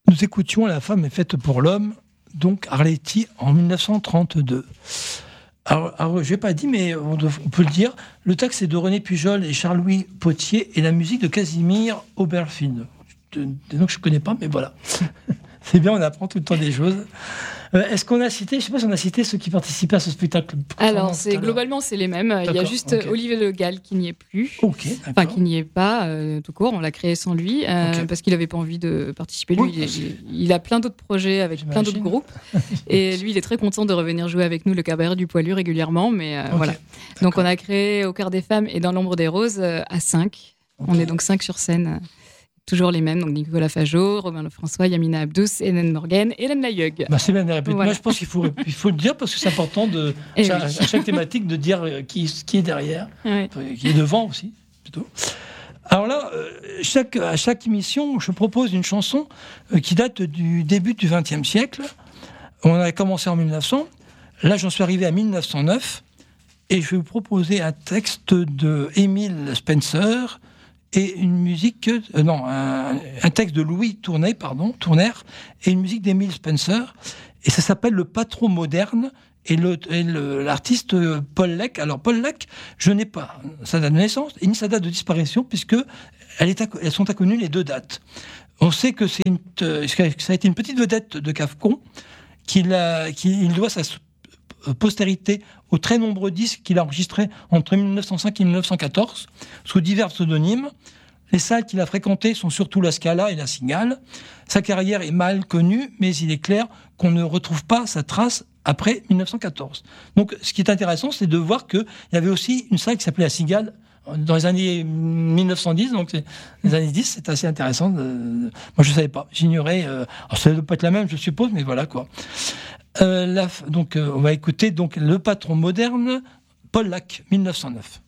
nous écoutions La femme est faite pour l'homme, donc Arletty en 1932. Alors je n'ai pas dit, mais on peut le dire, le texte est de René Pujol et Charles-Louis Potier et la musique de Casimir Oberfeld. Donc je ne connais pas, mais voilà. C'est bien, on apprend tout le temps des choses. Est-ce qu'on a cité, je ne sais pas si on a cité ceux qui participaient à ce spectacle. Alors, globalement, c'est les mêmes. D'accord, il y a juste Olivier Le Gall qui n'y est plus. Enfin, qui n'y est pas, tout court. On l'a créé sans lui, parce qu'il n'avait pas envie de participer. Lui, il a plein d'autres projets avec plein d'autres groupes. Et lui, il est très content de revenir jouer avec nous le Cabaret du Poilu régulièrement. Mais voilà. Donc, on a créé Au cœur des femmes et Dans l'ombre des roses à 5. On est donc 5 sur scène. Toujours les mêmes, donc Nicolas Fajot, Robin Lefrançois, Yamina Abdous, Hélène Morgan, Hélène Layug. C'est bien de répéter. Voilà. Moi, je pense qu'il faut le dire parce que c'est important à chaque thématique de dire qui est derrière, qui est devant aussi, plutôt. Alors là, à chaque émission, je propose une chanson qui date du début du XXe siècle. On a commencé en 1900. Là, j'en suis arrivé à 1909. Et je vais vous proposer un texte de Émile Spencer et une musique, un texte de Louis Tourner, et une musique d'Émile Spencer, et ça s'appelle Le Patron moderne, et l'artiste Paul Lec. Alors Paul Lec, je n'ai pas sa date de naissance, ni sa date de disparition, puisque elles sont inconnues les deux dates. On sait que ça a été une petite vedette de Cafcon, qu'il doit sa postérité aux très nombreux disques qu'il a enregistrés entre 1905 et 1914, sous divers pseudonymes. Les salles qu'il a fréquentées sont surtout la Scala et la Cigale. Sa carrière est mal connue, mais il est clair qu'on ne retrouve pas sa trace après 1914. Donc, ce qui est intéressant, c'est de voir qu'il y avait aussi une salle qui s'appelait la Cigale dans les années 1910, donc les années 10, c'est assez intéressant. Moi, je ne savais pas, j'ignorais. Alors, ça ne doit pas être la même, je suppose, mais voilà quoi. On va écouter donc Le Patron moderne, Paul Lec, 1909.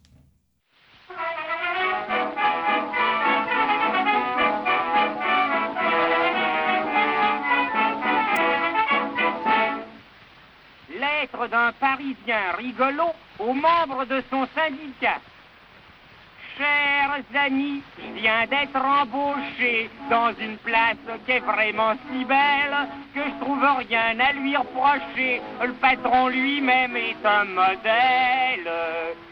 Lettre d'un Parisien rigolo aux membres de son syndicat. Chers amis, je viens d'être embauché dans une place qui est vraiment si belle que je trouve rien à lui reprocher. Le patron lui-même est un modèle.